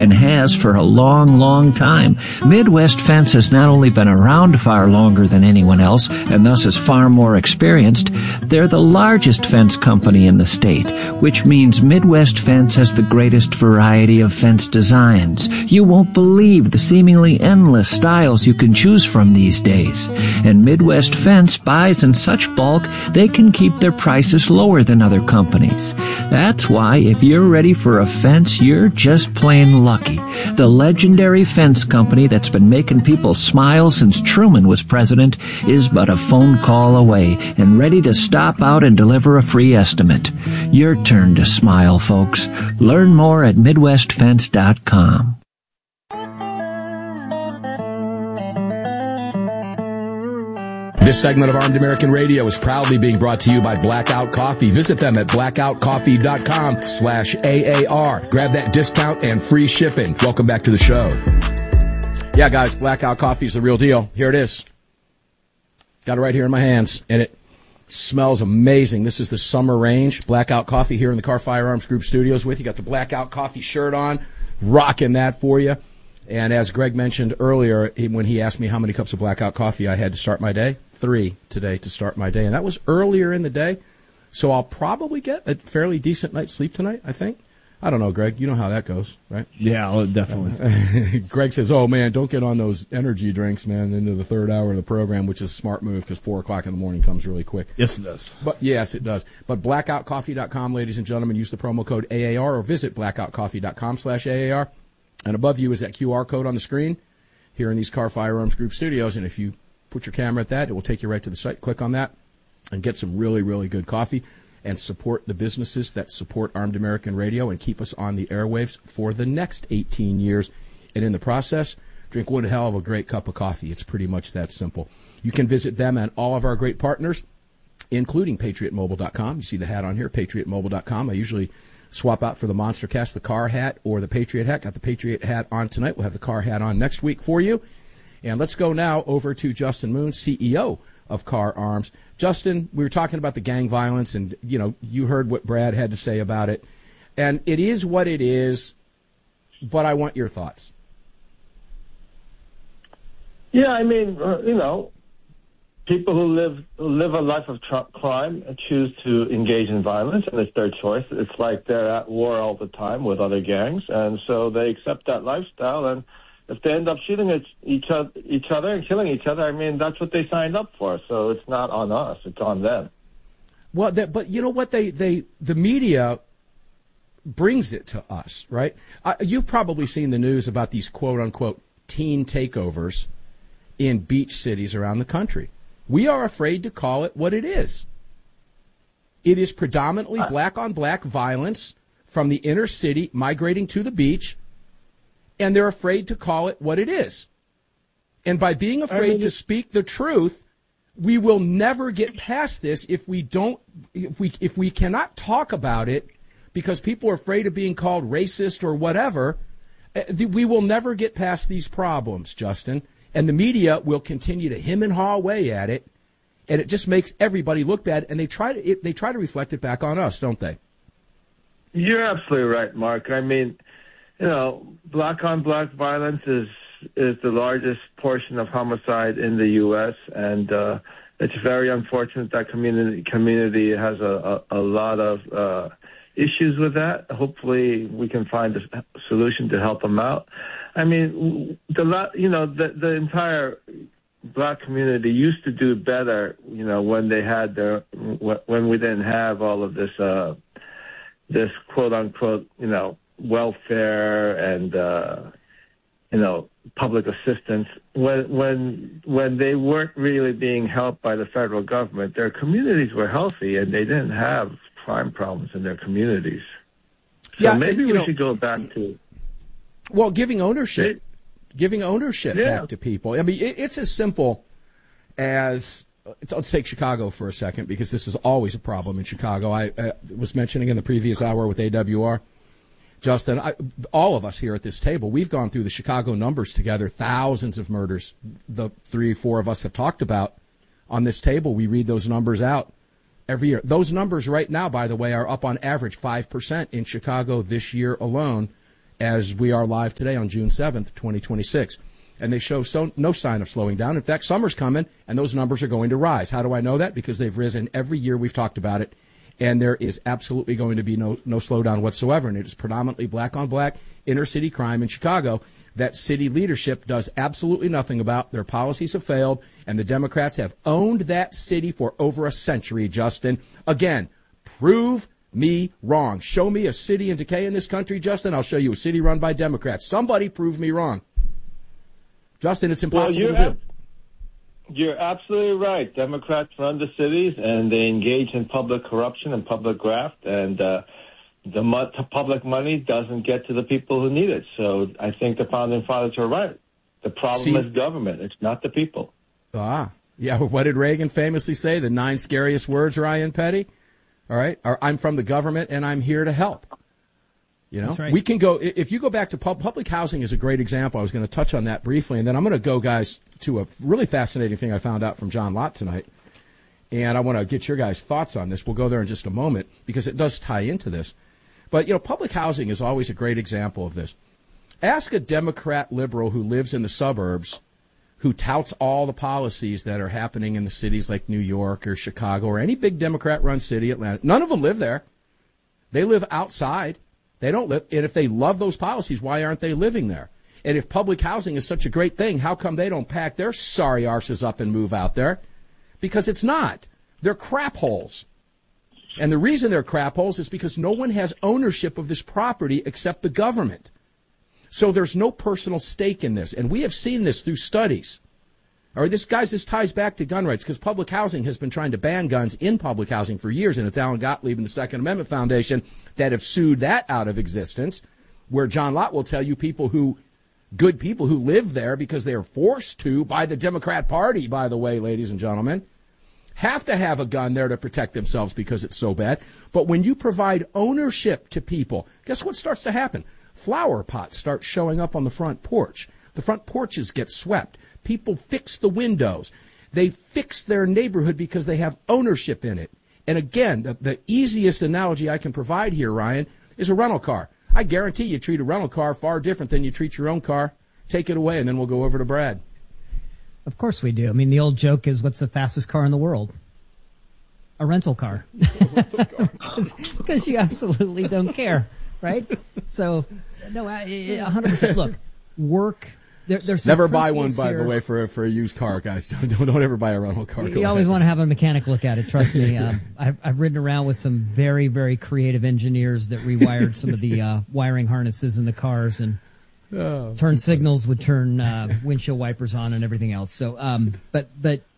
and has for a long, long time. Midwest Fence has not only been around far longer than anyone else, and thus is far more experienced, they're the largest fence company in the state, which means Midwest Fence has the greatest variety of fence designs. You won't believe the seemingly endless styles you can choose from these days. And Midwest Fence buys in such bulk, they can keep their prices lower than other companies. That's why if you're ready for a fence, you're just plain lucky. The legendary fence company that's been making people smile since Truman was president is but a phone call away and ready to stop out and deliver a free estimate. Your turn to smile, folks. Learn more at MidwestFence.com. This segment of Armed American Radio is proudly being brought to you by Blackout Coffee. Visit them at blackoutcoffee.com/AAR. Grab that discount and free shipping. Welcome back to the show. Yeah, guys, Blackout Coffee is the real deal. Here it is. Got it right here in my hands, and it smells amazing. This is the summer range. Blackout Coffee here in the Car Firearms Group studios with you. Got the Blackout Coffee shirt on, rocking that for you. And as Greg mentioned earlier, when he asked me how many cups of Blackout Coffee I had to start my day, 3 today to start my day. And that was earlier in the day. So I'll probably get a fairly decent night's sleep tonight, I think. I don't know, Greg. You know how that goes, right? Yeah, definitely. Greg says, oh, man, don't get on those energy drinks, man, into the third hour of the program, which is a smart move because 4 o'clock in the morning comes really quick. Yes, it does. But yes, it does. But blackoutcoffee.com, ladies and gentlemen, use the promo code AAR or visit blackoutcoffee.com/AAR. And above you is that QR code on the screen here in these Car Firearms Group studios. And if you put your camera at that, it will take you right to the site. Click on that and get some really, really good coffee and support the businesses that support Armed American Radio and keep us on the airwaves for the next 18 years. And in the process, drink one hell of a great cup of coffee. It's pretty much that simple. You can visit them and all of our great partners, including PatriotMobile.com. You see the hat on here, PatriotMobile.com. I usually swap out for the Monster Cast, the car hat, or the Patriot hat. Got the Patriot hat on tonight. We'll have the car hat on next week for you. And let's go now over to Justin Moon, CEO of Car Arms. Justin, we were talking about the gang violence, and, you know, you heard what Brad had to say about it. And it is what it is, but I want your thoughts. Yeah, I mean, you know, people who live a life of crime choose to engage in violence, and it's their choice. It's like they're at war all the time with other gangs, and so they accept that lifestyle. And if they end up shooting each other and killing each other, I mean, that's what they signed up for. So it's not on us; it's on them. Well, but you know what? The media brings it to us, right? You've probably seen the news about these quote unquote teen takeovers in beach cities around the country. We are afraid to call it what it is. It is predominantly black-on-black violence from the inner city migrating to the beach, and they're afraid to call it what it is. And by being afraid to speak the truth, we will never get past this if we cannot talk about it because people are afraid of being called racist or whatever. We will never get past these problems, Justin. And the media will continue to hem and haw away at it, and it just makes everybody look bad. And they try to reflect it back on us, don't they? You're absolutely right, Mark. I mean, you know, black-on-black violence is the largest portion of homicide in the U.S., and it's very unfortunate that community has a lot of issues with that. Hopefully, we can find a solution to help them out. I mean, the entire black community used to do better, you know, when we didn't have all of this quote unquote, you know, welfare and public assistance. When they weren't really being helped by the federal government, their communities were healthy and they didn't have crime problems in their communities. So yeah, maybe we should go back to. Well, giving ownership back to people. I mean, it's as simple as, let's take Chicago for a second, because this is always a problem in Chicago. I was mentioning in the previous hour with AWR, Justin, all of us here at this table, we've gone through the Chicago numbers together, thousands of murders the 3 or 4 of us have talked about on this table. We read those numbers out every year. Those numbers right now, by the way, are up on average 5% in Chicago this year alone. as we are live today on June 7th, 2026. And they show no sign of slowing down. In fact, summer's coming, and those numbers are going to rise. How do I know that? Because they've risen every year we've talked about it, and there is absolutely going to be no slowdown whatsoever. And it is predominantly black-on-black inner-city crime in Chicago that city leadership does absolutely nothing about. Their policies have failed, and the Democrats have owned that city for over a century, Justin. Again, prove me wrong. Show me a city in decay in this country, Justin. I'll show you a city run by Democrats. Somebody prove me wrong. Justin, it's impossible to do. You're absolutely right. Democrats run the cities, and they engage in public corruption and public graft, and the public money doesn't get to the people who need it. So I think the Founding Fathers are right. The problem is government. It's not the people. Yeah. What did Reagan famously say? The 9 scariest words, Ryan Petty? All right. I'm from the government, and I'm here to help. You know, that's right. We can go, if you go back to public housing is a great example. I was going to touch on that briefly, and then I'm going to go, guys, to a really fascinating thing I found out from John Lott tonight. And I want to get your guys' thoughts on this. We'll go there in just a moment because it does tie into this. But, you know, public housing is always a great example of this. Ask a Democrat liberal who lives in the suburbs who touts all the policies that are happening in the cities like New York or Chicago or any big Democrat-run city, Atlanta. None of them live there. They live outside. They don't live, and if they love those policies, why aren't they living there? And if public housing is such a great thing, how come they don't pack their sorry arses up and move out there? Because it's not. They're crap holes. And the reason they're crap holes is because no one has ownership of this property except the government. So there's no personal stake in this. And we have seen this through studies. All right, this ties back to gun rights because public housing has been trying to ban guns in public housing for years, and it's Alan Gottlieb and the Second Amendment Foundation that have sued that out of existence, where John Lott will tell you good people who live there because they are forced to by the Democrat Party, by the way, ladies and gentlemen, have to have a gun there to protect themselves because it's so bad. But when you provide ownership to people, guess what starts to happen? Flower pots start showing up on the front porch. The front porches get swept. People fix the windows. They fix their neighborhood because they have ownership in it. And again, the easiest analogy I can provide here, Ryan, is a rental car. I guarantee you treat a rental car far different than you treat your own car. Take it away, and then we'll go over to Brad. Of course we do. I mean, the old joke is, what's the fastest car in the world? A rental car. Because you absolutely don't care, right? So, no, 100%. Look, work. There's never buy one, by the way, for a used car, guys. Don't ever buy a rental car. You always want to have a mechanic look at it. Trust me. I've ridden around with some very, very creative engineers that rewired some of the wiring harnesses in the cars, and turn signals would turn windshield wipers on and everything else. So, but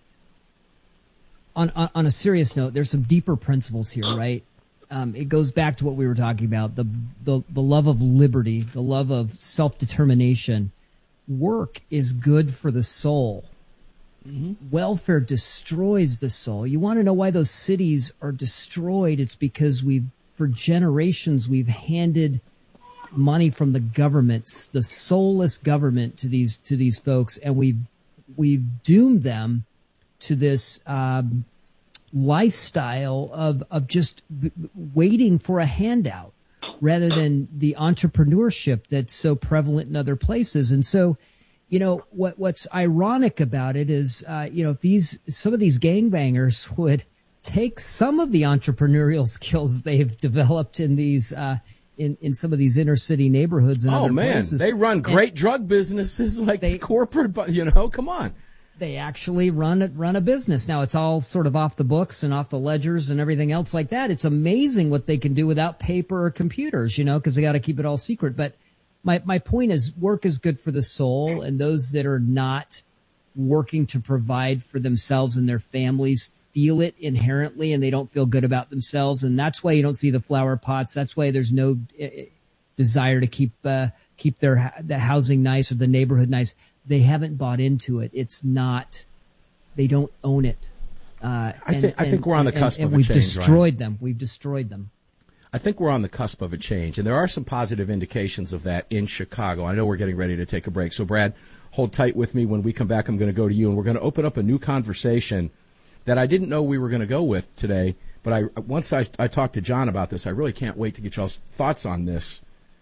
on a serious note, there's some deeper principles here, right? It goes back to what we were talking about: the love of liberty, the love of self-determination. Work is good for the soul. Mm-hmm. Welfare destroys the soul. You want to know why those cities are destroyed? It's because for generations, we've handed money from the governments, the soulless government, to these folks, and we've doomed them to this lifestyle of just waiting for a handout, rather than the entrepreneurship that's so prevalent in other places. And so, you know, what's ironic about it is, if some of these gangbangers would take some of the entrepreneurial skills they've developed in these, in some of these inner city neighborhoods and other places. They run great drug businesses like corporate, come on. They actually run a business. Now, it's all sort of off the books and off the ledgers and everything else like that. It's amazing what they can do without paper or computers, because they got to keep it all secret. But my point is, work is good for the soul, and those that are not working to provide for themselves and their families feel it inherently, and they don't feel good about themselves. And that's why you don't see the flower pots. That's why there's no desire to keep the housing nice or the neighborhood nice. They haven't bought into it. It's not. They don't own it. I think we're on the cusp of a change. We've destroyed them. We've destroyed them. I think we're on the cusp of a change, and there are some positive indications of that in Chicago. I know we're getting ready to take a break, so Brad, hold tight with me. When we come back, I'm going to go to you, and we're going to open up a new conversation that I didn't know we were going to go with today. But once I talked to John about this, I really can't wait to get y'all's thoughts on this.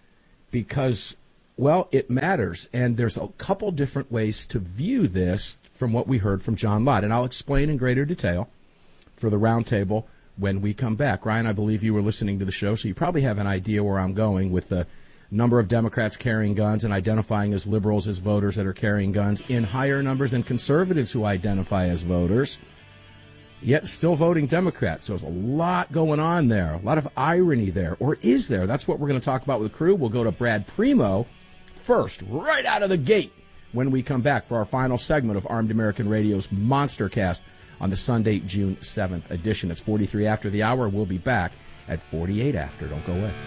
because, well, it matters. And there's a couple different ways to view this from what we heard from John Lott. And I'll explain in greater detail for the roundtable when we come back. Ryan, I believe you were listening to the show, so you probably have an idea where I'm going with the number of Democrats carrying guns and identifying as liberals as voters that are carrying guns in higher numbers than conservatives who identify as voters, yet still voting Democrat. So there's a lot going on there, a lot of irony there. Or is there? That's what we're going to talk about with the crew. We'll go to Brad Primo first, right out of the gate, when we come back for our final segment of Armed American Radio's Monster Cast on the Sunday, June 7th edition. It's 43 after the hour. We'll be back at 48 after. Don't go away.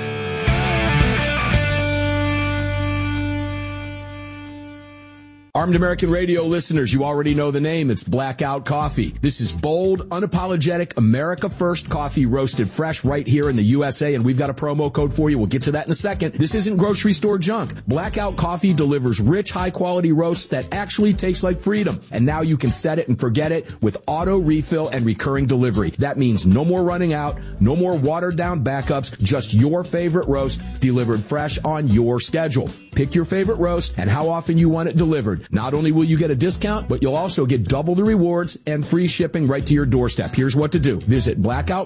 Armed American Radio listeners, you already know the name. It's Blackout Coffee. This is bold, unapologetic, America First coffee roasted fresh right here in the USA, and we've got a promo code for you. We'll get to that in a second. This isn't grocery store junk. Blackout Coffee delivers rich, high-quality roasts that actually taste like freedom. And now you can set it and forget it with auto refill and recurring delivery. That means no more running out, no more watered-down backups, just your favorite roast delivered fresh on your schedule. Pick your favorite roast and how often you want it delivered. Not only will you get a discount, but you'll also get double the rewards and free shipping right to your doorstep. Here's what to do. Visit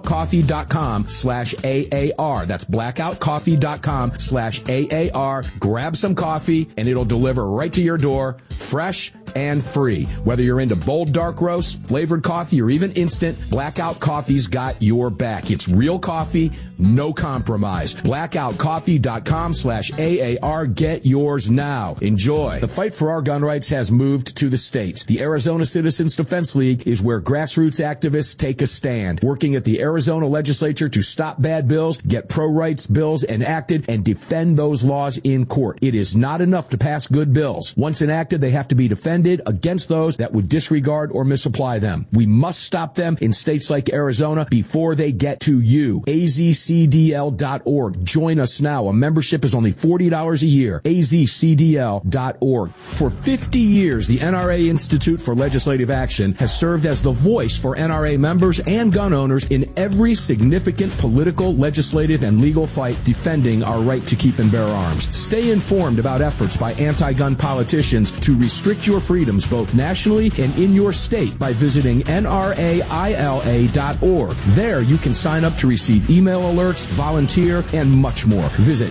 blackoutcoffee.com/AAR. That's blackoutcoffee.com/AAR. Grab some coffee and it'll deliver right to your door, fresh and free. Whether you're into bold dark roast, flavored coffee, or even instant, Blackout Coffee's got your back. It's real coffee, no compromise. Blackoutcoffee.com/AAR. Get yours now. Enjoy. The fight for our gun rights has moved to the states. The Arizona Citizens Defense League is where grassroots activists take a stand, working at the Arizona legislature to stop bad bills, get pro-rights bills enacted, and defend those laws in court. It is not enough to pass good bills. Once enacted, they have to be defended against those that would disregard or misapply them. We must stop them in states like Arizona before they get to you. AZCDL.org. Join us now. A membership is only $40 a year. AZCDL.org. For 50 years, the NRA Institute for Legislative Action has served as the voice for NRA members and gun owners in every significant political, legislative, and legal fight defending our right to keep and bear arms. Stay informed about efforts by anti-gun politicians to restrict your freedoms both nationally and in your state by visiting NRAILA.org. There you can sign up to receive email alerts, volunteer, and much more. Visit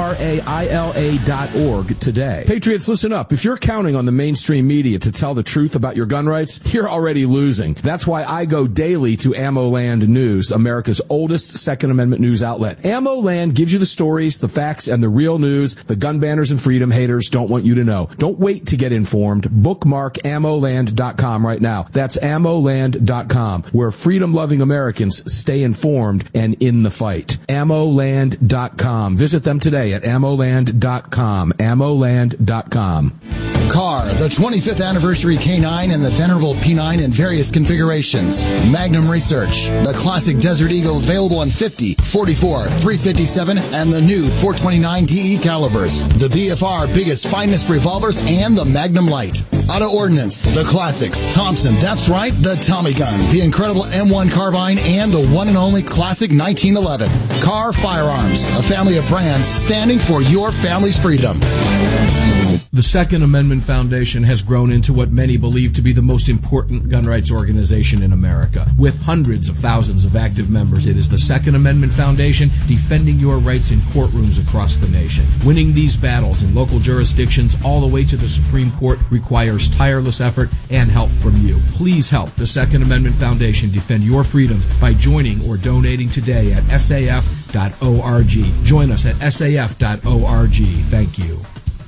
NRAILA.org today. Patriots, listen up. If you're counting on the mainstream media to tell the truth about your gun rights, you're already losing. That's why I go daily to AmmoLand News, America's oldest Second Amendment news outlet. AmmoLand gives you the stories, the facts, and the real news the gun banners and freedom haters don't want you to know. Don't wait to get informed. Bookmark AmmoLand.com right now. That's AmmoLand.com, where freedom-loving Americans stay informed and in the fight. AmmoLand.com. Visit them today at AmmoLand.com. AmmoLand.com. Car, the 25th anniversary K9 and the venerable P9 in various configurations. Magnum Research, the classic Desert Eagle available in 50, 44, 357, and the new 429 DE calibers. The BFR biggest, finest revolvers and the Magnum Light. Auto Ordnance, the classics. Thompson, that's right, the Tommy gun, the incredible M1 carbine, and the one and only classic 1911. Car Firearms, a family of brands standing for your family's freedom. The Second Amendment Foundation has grown into what many believe to be the most important gun rights organization in America. With hundreds of thousands of active members, it is the Second Amendment Foundation defending your rights in courtrooms across the nation. Winning these battles in local jurisdictions all the way to the Supreme Court requires tireless effort and help from you. Please help the Second Amendment Foundation defend your freedoms by joining or donating today at SAF.org. Join us at SAF.org. Thank you.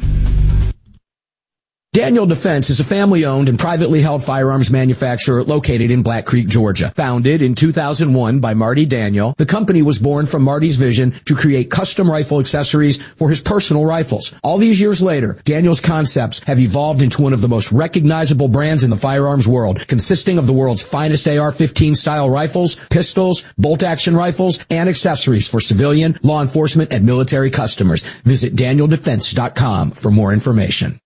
Daniel Defense is a family-owned and privately held firearms manufacturer located in Black Creek, Georgia. Founded in 2001 by Marty Daniel, the company was born from Marty's vision to create custom rifle accessories for his personal rifles. All these years later, Daniel's concepts have evolved into one of the most recognizable brands in the firearms world, consisting of the world's finest AR-15 style rifles, pistols, bolt-action rifles, and accessories for civilian, law enforcement, and military customers. Visit DanielDefense.com for more information.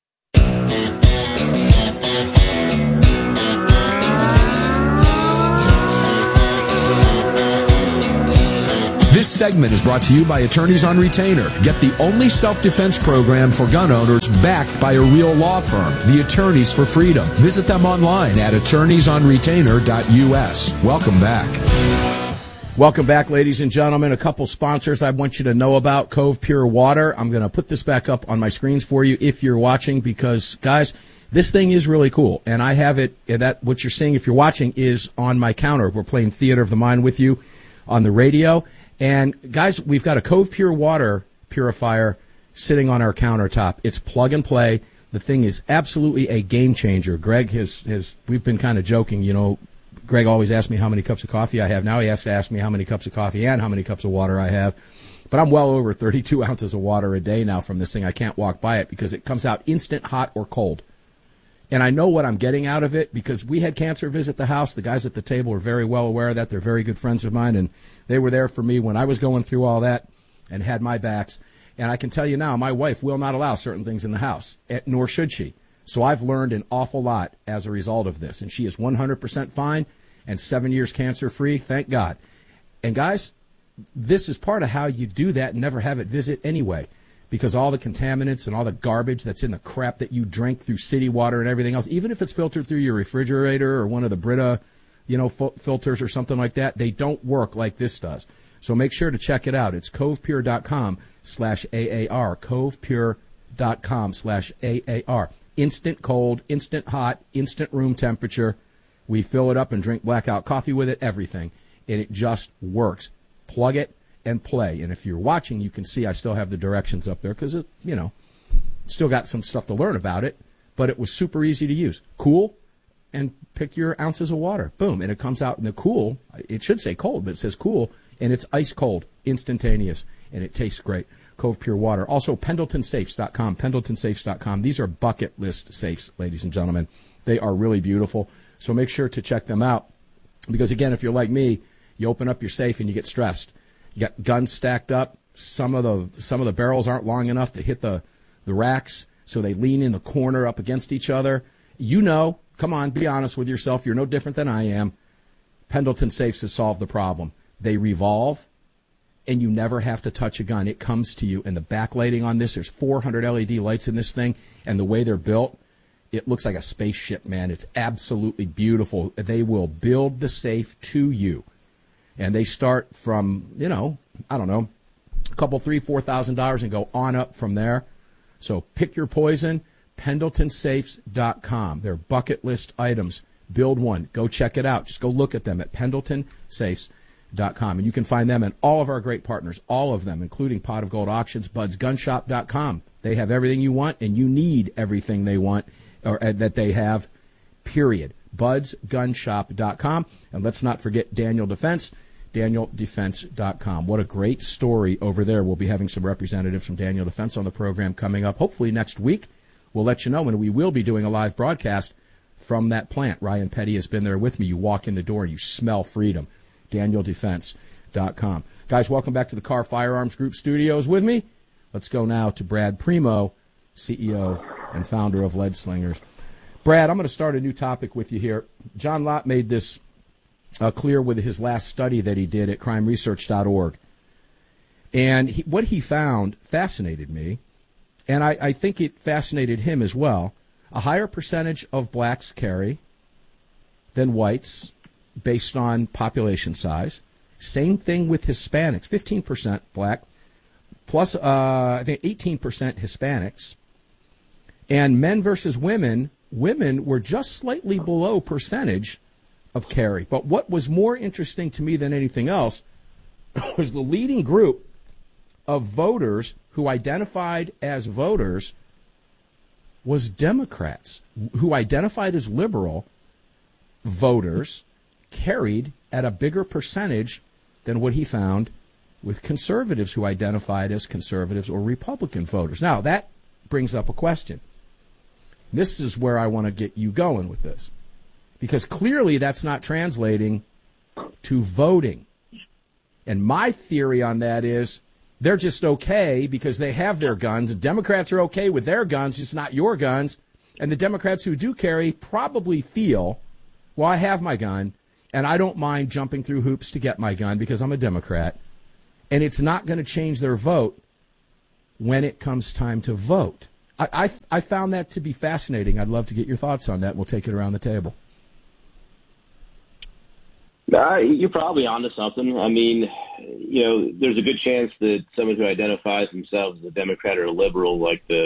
This segment is brought to you by Attorneys on Retainer. Get the only self-defense program for gun owners backed by a real law firm, the Attorneys for Freedom. Visit them online at attorneysonretainer.us. Welcome back. Welcome back, ladies and gentlemen. A couple sponsors I want you to know about. Cove Pure Water. I'm going to put this back up on my screens for you if you're watching because, guys, this thing is really cool. And I have it, that what you're seeing if you're watching is on my counter. We're playing Theater of the Mind with you on the radio. And, guys, we've got a Cove Pure Water purifier sitting on our countertop. It's plug and play. The thing is absolutely a game changer. Greg we've been kind of joking, you know. Greg always asks me how many cups of coffee I have. Now he has to ask me how many cups of coffee and how many cups of water I have. But I'm well over 32 ounces of water a day now from this thing. I can't walk by it because it comes out instant hot or cold. And I know what I'm getting out of it because we had cancer visit the house. The guys at the table are very well aware of that. They're very good friends of mine, and they were there for me when I was going through all that and had my backs. And I can tell you now, my wife will not allow certain things in the house, nor should she. So I've learned an awful lot as a result of this. And she is 100% fine and 7 years cancer-free, thank God. And, guys, this is part of how you do that and never have it visit anyway, because all the contaminants and all the garbage that's in the crap that you drink through city water and everything else, even if it's filtered through your refrigerator or one of the Brita, filters or something like that, they don't work like this does. So make sure to check it out. It's covepure.com/AAR, covepure.com/AAR. Instant cold, instant hot, instant room temperature. We fill it up and drink blackout coffee with it, everything. And it just works. Plug it and play. And if you're watching, you can see I still have the directions up there because, still got some stuff to learn about it. But it was super easy to use. Cool, and pick your ounces of water. Boom. And it comes out in the cool. It should say cold, but it says cool. And it's ice cold, instantaneous. And it tastes great. Cove Pure Water. Also, PendletonsSafes.com. PendletonSafes.com. These are bucket list safes, ladies and gentlemen. They are really beautiful. So make sure to check them out because, again, if you're like me, you open up your safe and you get stressed. You got guns stacked up. Some of the barrels aren't long enough to hit the racks, so they lean in the corner up against each other. Come on, be honest with yourself. You're no different than I am. Pendleton Safes has solved the problem. They revolve, and you never have to touch a gun. It comes to you. And the backlighting on this, there's 400 LED lights in this thing, and the way they're built, it looks like a spaceship, man. It's absolutely beautiful. They will build the safe to you. And they start from, a couple, $3,000, $4,000 and go on up from there. So pick your poison, PendletonSafes.com. They're bucket list items. Build one. Go check it out. Just go look at them at PendletonSafes.com. And you can find them and all of our great partners, all of them, including Pot of Gold Auctions, BudsGunShop.com. They have everything you want, and you need everything they want. Or that they have, period. BudsGunShop.com. And let's not forget Daniel Defense, DanielDefense.com. What a great story over there. We'll be having some representatives from Daniel Defense on the program coming up, hopefully next week. We'll let you know, and we will be doing a live broadcast from that plant. Ryan Petty has been there with me. You walk in the door, and you smell freedom. DanielDefense.com. Guys, welcome back to the Carr Firearms Group studios with me. Let's go now to Brad Primo, CEO and founder of Lead Slingers. Brad, I'm going to start a new topic with you here. John Lott made this clear with his last study that he did at crimeresearch.org. And what he found fascinated me, and I think it fascinated him as well. A higher percentage of blacks carry than whites based on population size. Same thing with Hispanics, 15% black, plus I think 18% Hispanics. And men versus women were just slightly below percentage of carry. But what was more interesting to me than anything else was the leading group of voters who identified as voters was Democrats, who identified as liberal voters carried at a bigger percentage than what he found with conservatives who identified as conservatives or Republican voters. Now, that brings up a question. This is where I want to get you going with this, because clearly that's not translating to voting. And my theory on that is they're just okay because they have their guns. Democrats are okay with their guns, just not your guns. And the Democrats who do carry probably feel, well, I have my gun, and I don't mind jumping through hoops to get my gun because I'm a Democrat. and it's not going to change their vote when it comes time to vote. I found that to be fascinating. I'd love to get your thoughts on that. We'll take it around the table. You're probably onto something. I mean, there's a good chance that someone who identifies themselves as a Democrat or a liberal, like the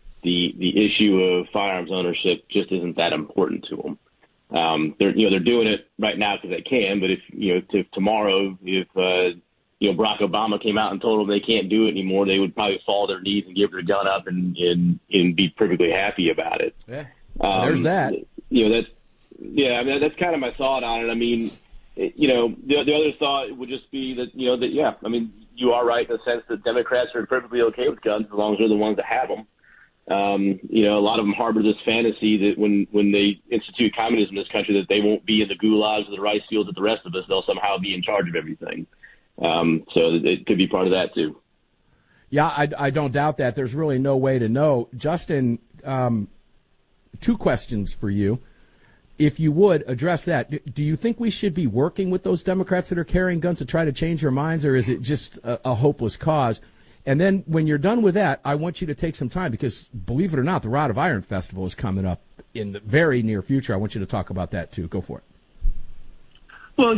issue of firearms ownership, just isn't that important to them. They're doing it right now because they can, but if tomorrow, Barack Obama came out and told them they can't do it anymore, they would probably fall to their knees and give their gun up and be perfectly happy about it. Yeah, there's that. That's kind of my thought on it. I mean, the other thought would just be that, you are right in the sense that Democrats are perfectly okay with guns as long as they're the ones that have them. A lot of them harbor this fantasy that when they institute communism in this country, that they won't be in the gulags or the rice fields with the rest of us. They'll somehow be in charge of everything. So it could be part of that too. Yeah, I don't doubt that. There's really no way to know. Justin, 2 questions for you. If you would address that, do you think we should be working with those Democrats that are carrying guns to try to change their minds, or is it just a hopeless cause? And then when you're done with that, I want you to take some time because, believe it or not, the Rod of Iron Festival is coming up in the very near future. I want you to talk about that, too. Go for it. Well,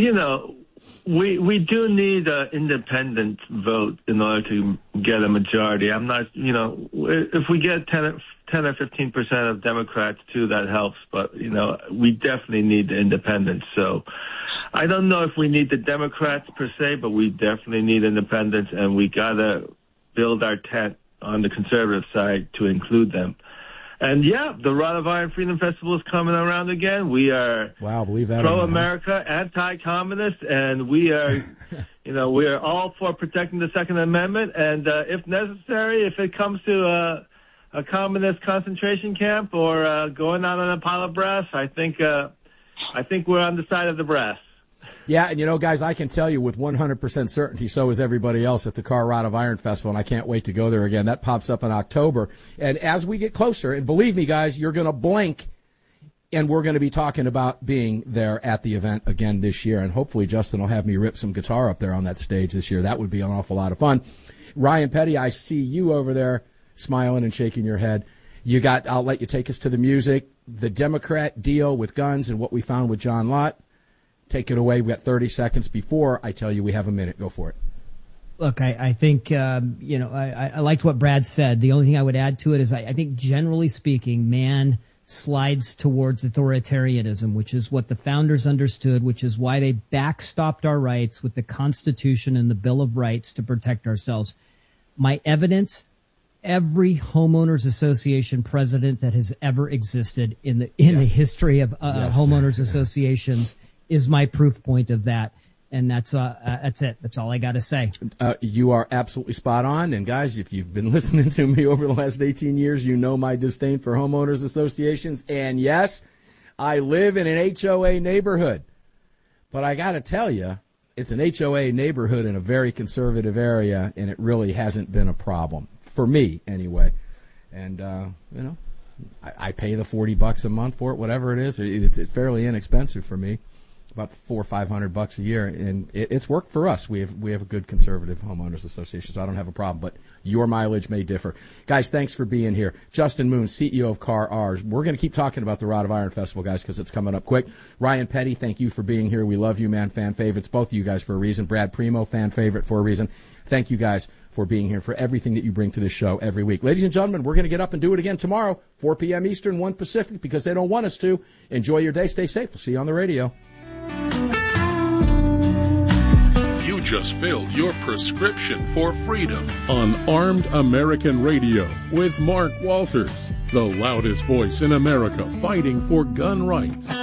we do need an independent vote in order to get a majority. I'm not, if we get 10 or 15% of Democrats, too, that helps. But, we definitely need the independents. So I don't know if we need the Democrats per se, but we definitely need independents, and we got to build our tent on the conservative side to include them. And, the Rod of Iron Freedom Festival is coming around again. We are believe that pro-America, anti-communist, and we are, we are all for protecting the Second Amendment. And if necessary, if it comes to a communist concentration camp or going out on a pile of brass, I think we're on the side of the brass. Yeah, and guys, I can tell you with 100% certainty, so is everybody else at the Car Rod of Iron Festival, and I can't wait to go there again. That pops up in October. And as we get closer, and believe me, guys, you're going to blink, and we're going to be talking about being there at the event again this year. And hopefully Justin will have me rip some guitar up there on that stage this year. That would be an awful lot of fun. Ryan Petty, I see you over there smiling and shaking your head. I'll let you take us to the music, the Democrat deal with guns and what we found with John Lott. Take it away. We've got 30 seconds before I tell you we have a minute. Go for it. Look, I think, I liked what Brad said. The only thing I would add to it is I think generally speaking, man slides towards authoritarianism, which is what the founders understood, which is why they backstopped our rights with the Constitution and the Bill of Rights to protect ourselves. My evidence, every homeowners association president that has ever existed in the history of homeowners associations is my proof point of that. And that's it. That's all I got to say. You are absolutely spot on. And guys, if you've been listening to me over the last 18 years, you know my disdain for homeowners associations. And yes, I live in an HOA neighborhood, but I got to tell you, it's an HOA neighborhood in a very conservative area, and it really hasn't been a problem for me anyway. And, I pay the $40 a month for it, whatever it is. It's fairly inexpensive for me. About $400 or $500 a year, and it's worked for us. We have a good conservative homeowners association, so I don't have a problem. But your mileage may differ, guys. Thanks for being here, Justin Moon, CEO of CarRs. We're going to keep talking about the Rod of Iron Festival, guys, because it's coming up quick. Ryan Petty, thank you for being here. We love you, man. Fan favorites, both of you guys for a reason. Brad Primo, fan favorite for a reason. Thank you guys for being here, for everything that you bring to this show every week. Ladies and gentlemen, we're going to get up and do it again tomorrow, 4 p.m. Eastern, 1 Pacific, because they don't want us to. Enjoy your day. Stay safe. We'll see you on the radio. You just filled your prescription for freedom on Armed American Radio with Mark Walters, the loudest voice in America fighting for gun rights.